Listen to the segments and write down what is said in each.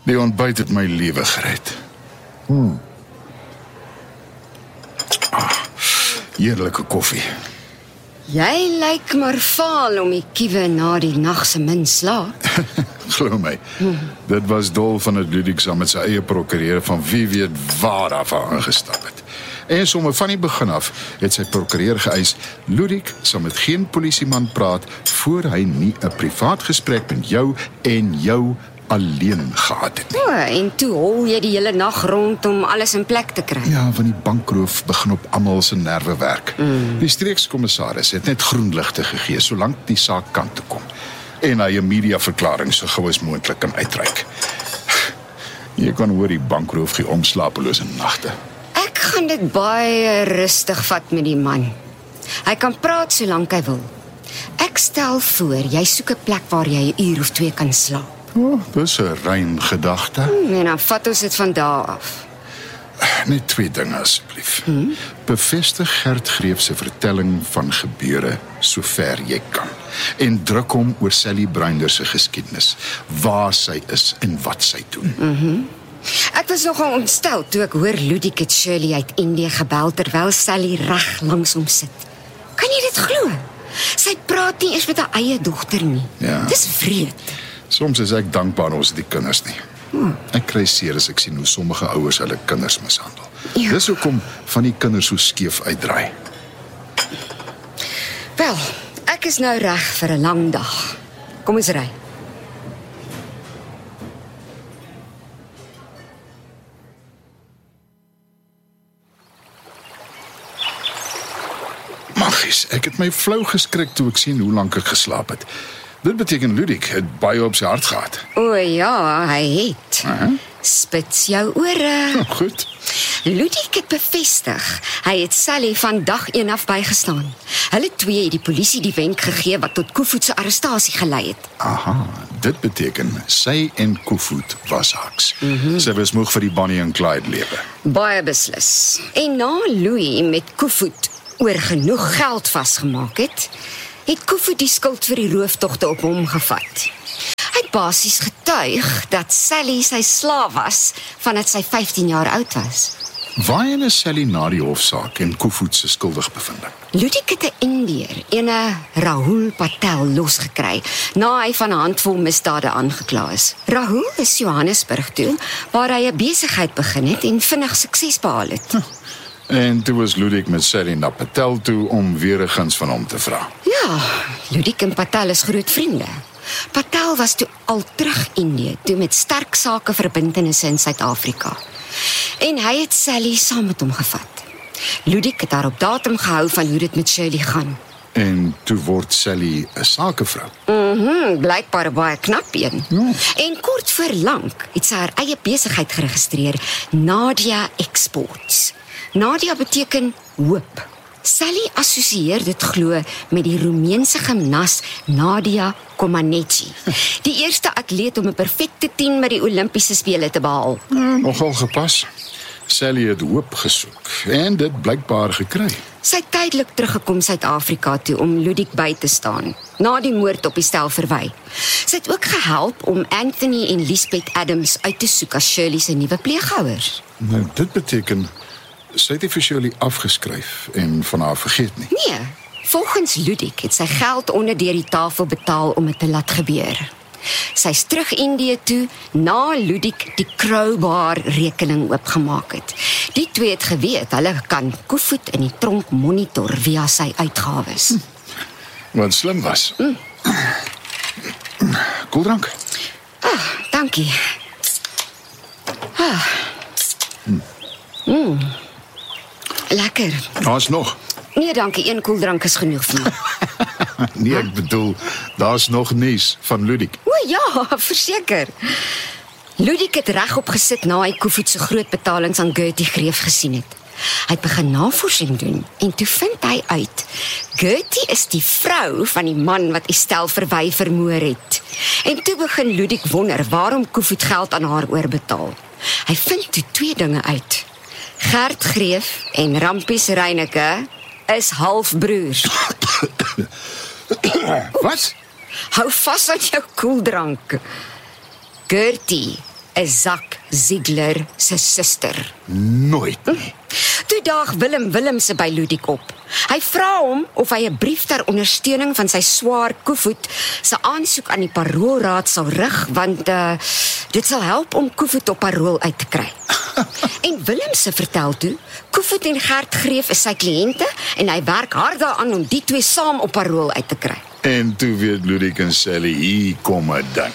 Die ontbyt het my lewe gered. Heerlike koffie. Jy lyk maar vaal om die kiewe na die nag se min slaap. Glo my, dit was dol van het Ludik saam met sy eie prokureur van wie weet waar af aangestap het. En sommer van die begin af het sy prokureur geëis, Ludik sal met geen polisieman praat voor hy nie 'n privaat gesprek met jou en jou alleen gehad het nie. O, en toe hol jy die hele nag rond om alles in plek te kry. Ja, want die bankroof begin op almal se nerve werk. Die streekskommissaris het net groenligte gegee solank die saak kant toe kom. En hy 'n mediaverklaring so gou as moontlik kan uitreik. Jy kan hoor die bankroof gee om slapelose nagte. Ek gaan dit baie rustig vat met die man. Hy kan praat solank hy wil. Ek stel voor, jy soek 'n plek waar jy 'n uur of 2 kan slaap. Dis 'n rein gedagte. En dan vat ons dit van daar af. Net 2 dinge asseblief. Bevestig Gert Greef se vertelling van gebeure sover jy kan. En druk hom oor Sally Bruinder se geskiedenis, waar sy is en wat sy doen. Ek was nogal ontstel toe ek hoor Ludik het Shirley uit Indië gebel terwyl Sally reg langs hom sit. Kan jy dit glo? Sy praat nie eens met haar eie dogter nie. Ja. Dis vreed. Soms is ek dankbaar ons het die kinders nie. Ek kry seer as ek sien hoe sommige ouers hulle kinders mishandel. Ja. Dis hoekom van die kinders so skeef uitdraai. Wel, ek is nou reg vir 'n lang dag. Kom ons ry. Magies, ek het my flou geskrik toe ek sien hoe lank ek geslaap het. Dit beteken Ludik het baie op sy hart gehad. O ja, hy het. Spits jou ore. Goed. Ludik het bevestig. Hy het Sally van dag 1 af bygestaan. Hulle twee het die polisie die wenk gegee wat tot Koevoet se arrestasie gelei het. Aha, dit beteken sy en Koevoet was haaks. Sy was moeg vir die Bonnie en Clyde lewe. Baie beslis. En na Louis met Koevoet oor genoeg geld vasgemaak het Koevoet die skuld vir die rooftogte op hom gevat. Hy het basies getuig dat Sally sy slaaf was vandat sy 15 jaar oud was. Waarheen is Sally na die hofsaak en Koevoet se skuldig bevinding? Ludik het 'n Indiër, ene Rahul Patel, losgekry na hy van 'n handvol misdade aangekla is. Rahul is Johannesburg toe, waar hy 'n besigheid begin het en vinnig sukses behaal het. En toe was Ludik met Sally na Patel toe om weer 'n guns van hom te vra. Ja, Ludik en Patel is groot vriende. Patel was toe al terug Indië, toe met sterk sakeverbintenisse in Suid-Afrika. En hy het Sally saam met hom gevat. Ludik het haar op datum gehou van hoe dit met Shirley gaan. En toe word Sally 'n sakevrou. Blykbaar 'n baie knap een. En kort voor lank het sy haar eie besigheid geregistreer, Nadia Exports. Nadia beteken hoop. Sally assosieer dit glo met die Roemeense gimnas Nadia Comaneci, die eerste atleet om 'n perfekte 10 met die Olimpiese spele te behaal. Nogal gepas. Sally het hoop gesoek en dit blykbaar gekry. Sy het tydelik teruggekom Suid-Afrika toe om Ludik by te staan, na die moord op die stel Verwy. Sy het ook gehelp om Anthony en Lisbeth Adams uit te soek as Shirley se nuwe pleeghouers. Nou, dit beteken sy het vir Shirley afgeskryf en van haar vergeet nie. Nee, volgens Ludik het sy geld onder deur die tafel betaal om dit te laat gebeur. Sy's terug Indië toe na Ludik die Crowbar rekening oopgemaak het. Die twee het geweet hulle kan Koevoet in die tronk monitor via sy uitgawes. Wat slim was. Koeldrank? Dankie. Lekker. Daar's nog. Nee, dankie, 1 koeldrank is genoeg vir my. Nee, ek bedoel, daar's nog nuus van Ludik. O ja, verseker. Ludik het regop gesit na hy Koevoet se groot betalings aan Gertie Greef gesien het. Hy het begin navorsing doen en toe vind hy uit Gertie is die vrou van die man wat Estelle Verwy vermoor het. En toe begin Ludik wonder waarom Koevoet geld aan haar oorbetaal. Hy vind toe 2 dinge uit. Gert Greef en Rampies Reyneke is halfbroers. Wat? Hou vas aan jou koeldrank. Gertie is Zak Ziegler se suster. Nooit nie. Toe daag Willem Willemse by Ludik op. Hy vra hom of hy 'n brief ter ondersteuning van sy swaar Koevoet se aansoek aan die paroolraad sal rig, want dit sal help om Koevoet op parool uit te kry. En Willemse vertel toe, Koevoet en Gert Greef is sy kliënte en hy werk hard daaraan om die twee saam op parool uit te kry. En toe weet Ludik en Sally, hier kom het dan.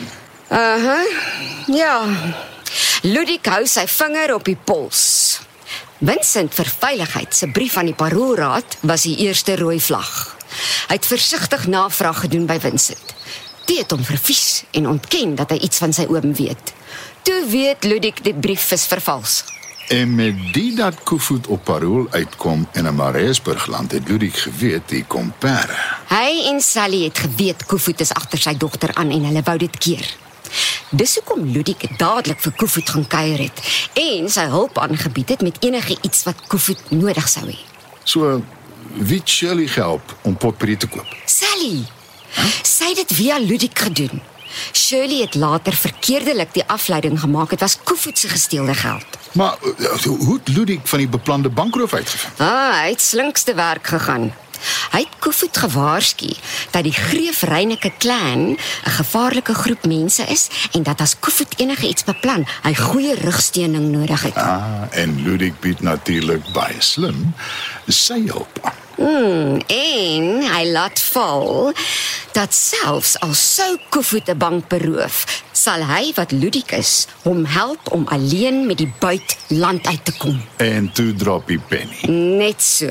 Ja. Ludik hou sy vinger op die pols. Vincent vir veiligheid se brief aan die paroolraad was die eerste rooi vlag. Hy het versigtig navraag gedoen by Vincent. Die het hom vervies en ontken dat hy iets van sy oom weet. Toe weet Ludik die brief is vervals. En met die dat Koevoet op parool uitkom en in Mariesburg land, het Ludik geweet die kom pere. Hy en Sally het geweet Koevoet is agter sy dogter aan en hulle wou dit keer. Dis hoekom Ludik dadelik vir Koevoet gaan kuier het en sy hulp aangebied het met enige iets wat Koevoet nodig sou hê. So, wie het Shirley gehelp om potpourri te koop? Sally, sy het dit via Ludik gedoen. Shirley het later verkeerdelik die afleiding gemaak, het was Koevoet se gesteelde geld. Maar hoe het Ludik van die beplande bankroof uitgevind? Hy het slinkste werk gegaan. Hy het Koevoet gewaarsku dat die Greef-Reineke clan 'n gevaarlike groep mense is en dat as Koevoet enige iets beplan, hy goeie rugsteuning nodig het. En Ludik bied natuurlik baie slim sy hulp aan. En hy laat val dat selfs al sou Koevoet 'n bank beroof, sal hy wat Ludik is, hom help om alleen met die buit land uit te kom. En toe drop die penny. Net so.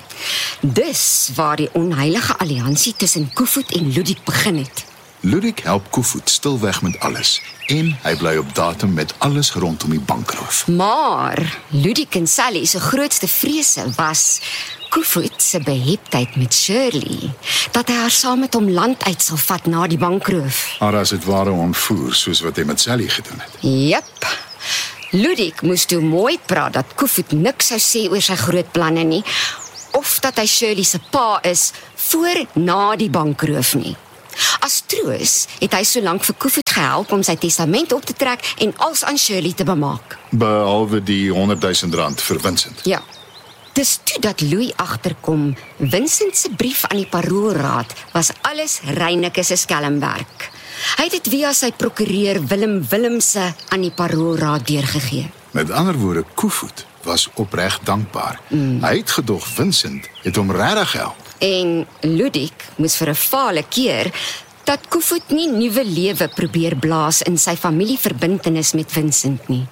Dis waar die onheilige alliansie tussen Koevoet en Ludik begin het. Ludik help Koevoet stilweg met alles en hy bly op datum met alles rondom die bankroof. Maar Ludik en Sally se grootste vrese was Koevoet se beheptheid met Shirley, dat hy haar saam met hom land uit sal vat na die bankroof. Maar as het ware ontvoer, soos wat hy met Sally gedoen het. Jep. Ludik moes toe mooi praat dat Koevoet niks sou sê oor sy groot planne nie, of dat hy Shirley se pa is, voor na die bankroof nie. As troos het hy solank vir Koevoet gehelp om sy testament op te trek en als aan Shirley te bemaak. Behalwe die R100,000 vir Vincent. Ja. Dis toe dat Louis agterkom, Vincent se brief aan die paroolraad was alles Reineke se skelmwerk. Hy het dit via sy prokureur Willem Willemse aan die paroolraad deurgegee. Met ander woorde, Koevoet was opreg dankbaar. Hy het gedog Vincent het hom regtig gehelp. En Ludik moes vir 'n fale keer dat Koevoet nie nuwe lewe probeer blaas in sy familieverbintenis met Vincent nie.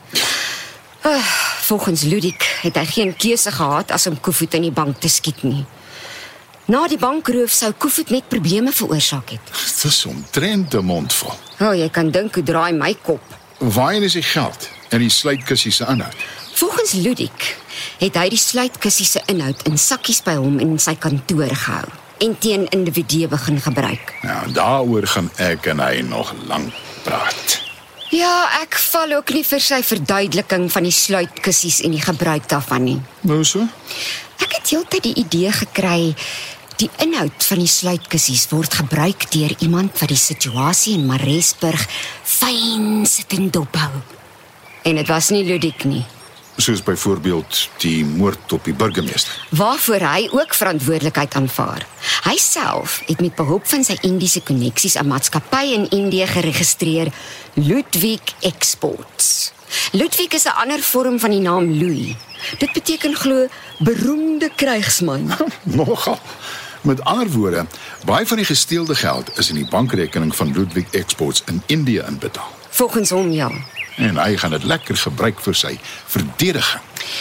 Volgens Ludik het hy geen keuse gehad as om Koevoet in die bank te skiet nie. Na die bankroof sou Koevoet net probleme veroorsaak het. Dit is omtrent 'n mond vol. Jy kan dink hoe draai my kop. Waarheen is die geld en die sluitkussie se inhoud? Volgens Ludik het hy die sluitkussie se inhoud in sakkies by hom in sy kantoor gehou en teen individue begin gebruik. Nou, daaroor gaan ek en hy nog lank praat. Ja, ek val ook nie vir sy verduideliking van die sluitkussies en die gebruik daarvan nie. Nou so? Ek het heeltyd die idee gekry, die inhoud van die sluitkussies word gebruik deur iemand wat die situasie in Mariesburg fyn sit en dophou. En dit was nie Ludik nie. Soos byvoorbeeld die moord op die burgemeester. Waarvoor hy ook verantwoordelikheid aanvaar. Hy self het met behulp van sy Indiese koneksies 'n maatskappy in Indië geregistreer, Ludwig Exports. Ludwig is 'n ander vorm van die naam Louis. Dit beteken glo beroemde krygsman. Nogal. Met ander woorde, baie van die gesteelde geld is in die bankrekening van Ludwig Exports in Indië inbetaal. Volgens hom ja. En hy gaan dit lekker gebruik vir sy verdediging.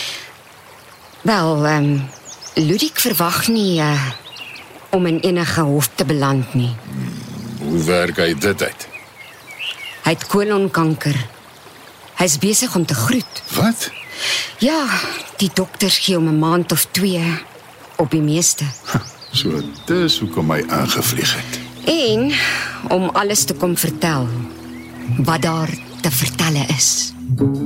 Wel, Ludik verwag nie om in enige hof te beland nie. Hoe werk hy dit uit? Hy het kolonkanker. Hy's besig om te groet. Wat? Ja, die dokters gee hom 'n maand of 2 op die meeste. So, dis hoekom hy aangevlieg het. En om alles te kom vertel wat daar te vertelle is.